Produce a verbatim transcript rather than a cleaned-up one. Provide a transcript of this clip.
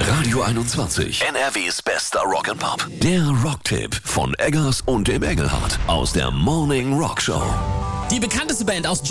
Radio einundzwanzig, N R Ws bester Rock'n'Pop. Der Rocktipp von Eggers und dem Engelhardt aus der Morning Rock Show. Die bekannteste Band aus